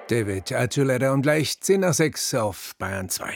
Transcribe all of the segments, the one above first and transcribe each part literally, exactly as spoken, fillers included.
David Archuleta und gleich zehn nach sechs auf Bayern zwei.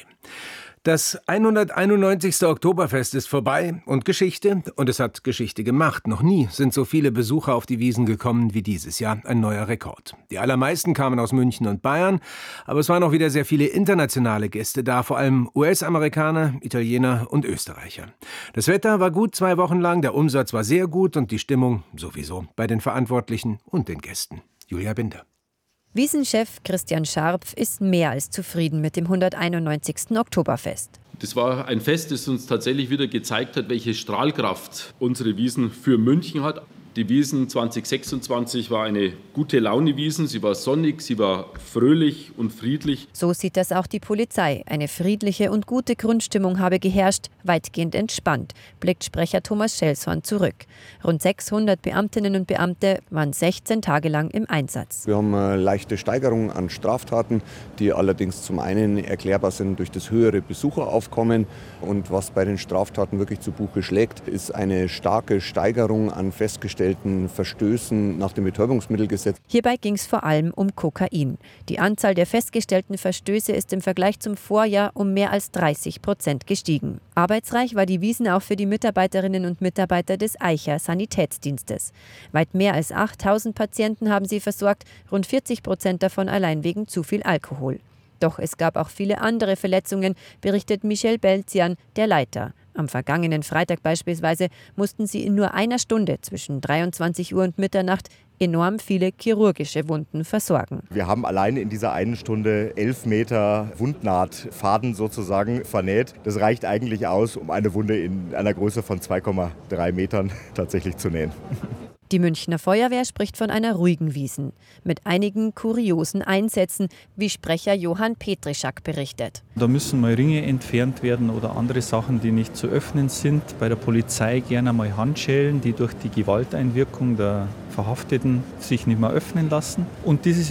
Das hunderteinundneunzigste Oktoberfest ist vorbei und Geschichte, und es hat Geschichte gemacht. Noch nie sind so viele Besucher auf die Wiesn gekommen wie dieses Jahr, ein neuer Rekord. Die allermeisten kamen aus München und Bayern, aber es waren auch wieder sehr viele internationale Gäste da, vor allem U S-Amerikaner, Italiener und Österreicher. Das Wetter war gut zwei Wochen lang, der Umsatz war sehr gut und die Stimmung sowieso bei den Verantwortlichen und den Gästen. Julia Binder. Wiesn-Chef Christian Scharpf ist mehr als zufrieden mit dem hunderteinundneunzigsten Oktoberfest. Das war ein Fest, das uns tatsächlich wieder gezeigt hat, welche Strahlkraft unsere Wiesn für München hat. Die Wiesn zwanzig sechsundzwanzig war eine gute Laune-Wiesn. Sie war sonnig, sie war fröhlich und friedlich. So sieht das auch die Polizei. Eine friedliche und gute Grundstimmung habe geherrscht, weitgehend entspannt, blickt Sprecher Thomas Schelshorn zurück. Rund sechshundert Beamtinnen und Beamte waren sechzehn Tage lang im Einsatz. Wir haben eine leichte Steigerung an Straftaten, die allerdings zum einen erklärbar sind durch das höhere Besucheraufkommen. Und was bei den Straftaten wirklich zu Buche schlägt, ist eine starke Steigerung an festgestellten Verstößen nach dem Betäubungsmittelgesetz. Hierbei ging es vor allem um Kokain. Die Anzahl der festgestellten Verstöße ist im Vergleich zum Vorjahr um mehr als dreißig Prozent gestiegen. Arbeitsreich war die Wiesn auch für die Mitarbeiterinnen und Mitarbeiter des Eicher Sanitätsdienstes. Weit mehr als achttausend Patienten haben sie versorgt, rund vierzig Prozent davon allein wegen zu viel Alkohol. Doch es gab auch viele andere Verletzungen, berichtet Michel Belzian, der Leiter. Am vergangenen Freitag beispielsweise mussten sie in nur einer Stunde zwischen dreiundzwanzig Uhr und Mitternacht enorm viele chirurgische Wunden versorgen. Wir haben alleine in dieser einen Stunde elf Meter Wundnahtfaden sozusagen vernäht. Das reicht eigentlich aus, um eine Wunde in einer Größe von zwei Komma drei Metern tatsächlich zu nähen. Die Münchner Feuerwehr spricht von einer ruhigen Wiesn, mit einigen kuriosen Einsätzen, wie Sprecher Johann Petrischak berichtet. Da müssen mal Ringe entfernt werden oder andere Sachen, die nicht zu öffnen sind. Bei der Polizei gerne mal Handschellen, die durch die Gewalteinwirkung der Verhafteten sich nicht mehr öffnen lassen. Und dieses